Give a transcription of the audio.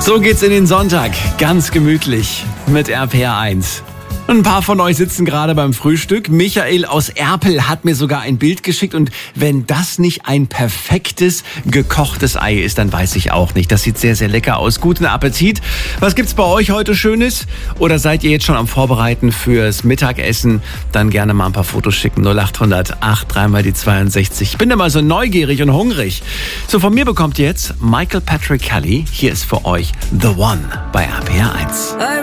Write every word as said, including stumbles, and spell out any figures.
So geht's in den Sonntag, ganz gemütlich mit R P R eins. Ein paar von euch sitzen gerade beim Frühstück. Michael aus Erpel hat mir sogar ein Bild geschickt. Und wenn das nicht ein perfektes, gekochtes Ei ist, dann weiß ich auch nicht. Das sieht sehr, sehr lecker aus. Guten Appetit. Was gibt's bei euch heute Schönes? Oder seid ihr jetzt schon am Vorbereiten fürs Mittagessen? Dann gerne mal ein paar Fotos schicken. null acht hundert acht drei mal die zweiundsechzig. Ich bin immer so neugierig und hungrig. So, von mir bekommt ihr jetzt Michael Patrick Kelly. Hier ist für euch The One bei R P R eins.